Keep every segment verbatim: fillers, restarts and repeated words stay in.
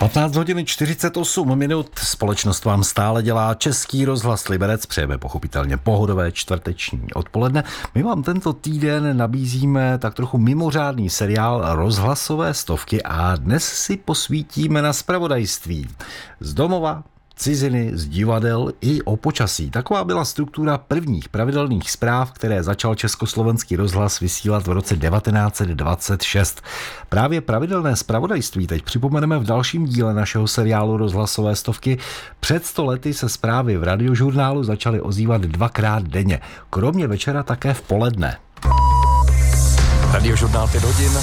patnáct hodin čtyřicet osm minut. Společnost vám stále dělá Český rozhlas Liberec. Přejeme pochopitelně pohodové čtvrteční odpoledne. My vám tento týden nabízíme tak trochu mimořádný seriál Rozhlasové stovky a dnes si posvítíme na zpravodajství. Z domova, ciziny, z divadel i o počasí. Taková byla struktura prvních pravidelných zpráv, které začal Československý rozhlas vysílat v roce devatenáct set dvacet šest. Právě pravidelné zpravodajství teď připomeneme v dalším díle našeho seriálu Rozhlasové stovky. Před sto lety se zprávy v Radiožurnálu začaly ozývat dvakrát denně. Kromě večera také v poledne. Radiožurnál pět hodin.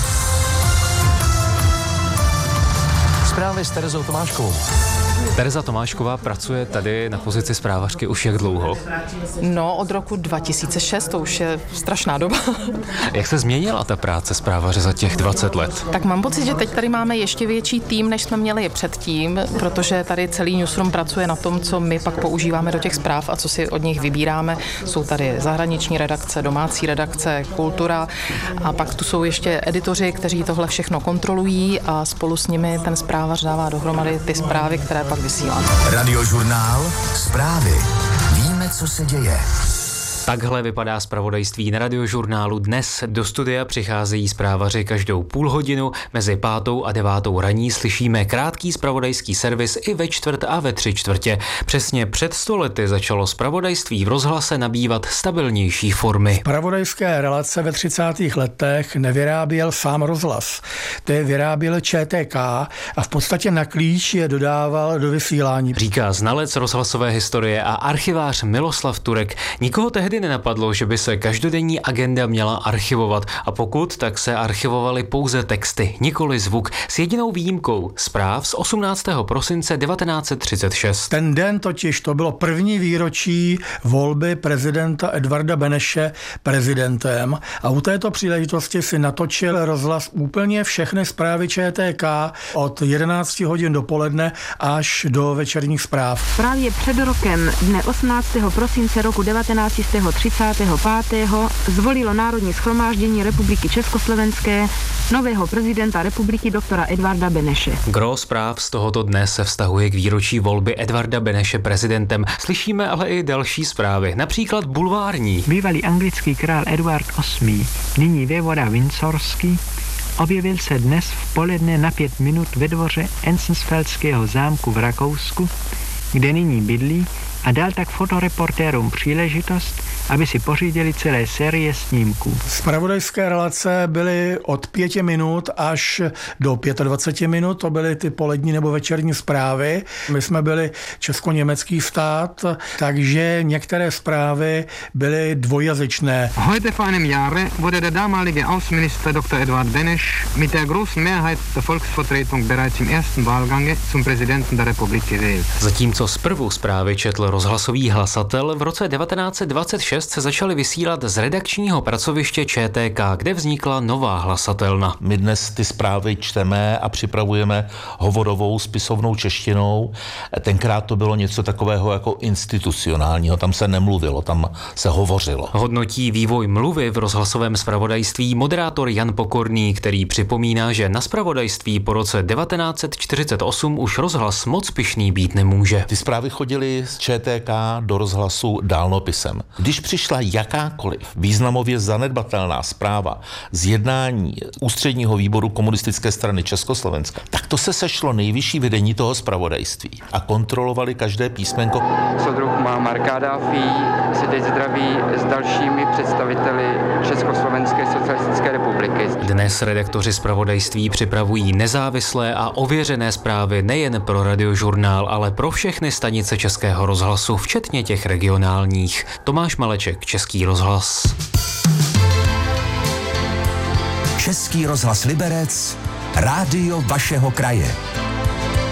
Zprávy s Terezou Tomáškovou. Tereza Tomášková pracuje tady na pozici zprávařky už jak dlouho? No, od roku dva tisíce šest, to už je strašná doba. Jak se změnila ta práce zprávaře za těch dvacet let? Tak mám pocit, že teď tady máme ještě větší tým, než jsme měli předtím, protože tady celý newsroom pracuje na tom, co my pak používáme do těch zpráv a co si od nich vybíráme. Jsou tady zahraniční redakce, domácí redakce, kultura a pak tu jsou ještě editoři, kteří tohle všechno kontrolují a spolu s nimi ten zprávař dává dohromady ty zprávy, které pak vysílám. Radiožurnál, zprávy. Víme, co se děje. Takhle vypadá zpravodajství na Radiožurnálu. Dnes do studia přicházejí zprávaři každou půl hodinu. Mezi pátou a devátou raní slyšíme krátký zpravodajský servis i ve čtvrt a ve tři čtvrtě. Přesně před sto lety začalo zpravodajství v rozhlase nabývat stabilnější formy. Zpravodajské relace ve třicátých letech nevyráběl sám rozhlas. Ty vyráběl Č T K a v podstatě na klíč je dodával do vysílání. Říká znalec rozhlasové historie a archivář Miloslav Turek. Nikoho tehdy nenapadlo, že by se každodenní agenda měla archivovat a pokud, tak se archivovaly pouze texty, nikoli zvuk, s jedinou výjimkou zpráv z osmnáctého prosince devatenáct set třicet šest. Ten den totiž to bylo první výročí volby prezidenta Edvarda Beneše prezidentem a u této příležitosti si natočil rozhlas úplně všechny zprávy Č T K od jedenácti hodin dopoledne až do večerních zpráv. Právě před rokem dne osmnáctého prosince roku devatenáct set třicátého pátého zvolilo Národní shromáždění Republiky Československé nového prezidenta republiky doktora Edvarda Beneše. Gro zpráv z tohoto dne se vztahuje k výročí volby Edvarda Beneše prezidentem. Slyšíme ale i další zprávy, například bulvární. Bývalý anglický král Edward osmý, nyní vévoda Windsorský, objevil se dnes v poledne na pět minut ve dvoře Enzensfeldského zámku v Rakousku, kde nyní bydlí, a dal tak fotoreportérům příležitost, aby si pořídili celé série snímků. Zpravodajské relace byly od pěti minut až do dvaceti pěti minut, to byly ty polední nebo večerní zprávy. My jsme byli česko-německý stát, takže některé zprávy byly dvojjazyčné. Heute vor einem Jahre wurde der damalige Außenminister Doktor Edvard Beneš mit der großen Mehrheit der Volksvertretung bereits im ersten Wahlgange zum Präsidenten der Republik gewählt. Zatímco zprvu zprávy četl rozhlasový hlasatel, v roce devatenáct set dvacet šest se začaly vysílat z redakčního pracoviště Č T K, kde vznikla nová hlasatelna. My dnes ty zprávy čteme a připravujeme hovorovou spisovnou češtinou. Tenkrát to bylo něco takového jako institucionálního, tam se nemluvilo, tam se hovořilo. Hodnotí vývoj mluvy v rozhlasovém zpravodajství moderátor Jan Pokorný, který připomíná, že na zpravodajství po roce devatenáct set čtyřicet osm už rozhlas moc pyšný být nemůže. Ty zprávy chodily z Č T K do rozhlasu dálnopisem. Když přišla jakákoliv významově zanedbatelná zpráva z jednání ústředního výboru Komunistické strany Československa, tak to se sešlo nejvyšší vedení toho zpravodajství a kontrolovali každé písmenko. Soudruh Muammar Kaddáfí se teď zdraví s dalšími představiteli Československé socialistické republiky. Dnes redaktoři zpravodajství připravují nezávislé a ověřené zprávy nejen pro Radiožurnál, ale pro všechny stanice Českého rozhlasu, včetně těch regionálních. Tomáš Maleček, Český rozhlas. Český rozhlas Liberec, rádio vašeho kraje.